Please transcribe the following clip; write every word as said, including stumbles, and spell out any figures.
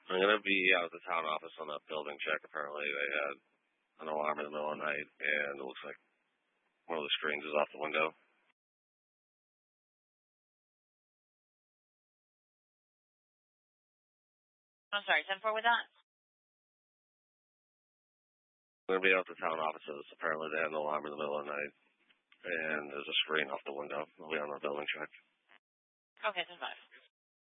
I'm going to be out at the town office on that building check. Apparently they had an alarm in the middle of the night, and it looks like one of the screens is off the window. I'm sorry, ten four with that? I'm going to be out at the town offices. Apparently they had an alarm in the middle of the night, and there's a screen off the window. I'll be on the building check. Okay, ten five.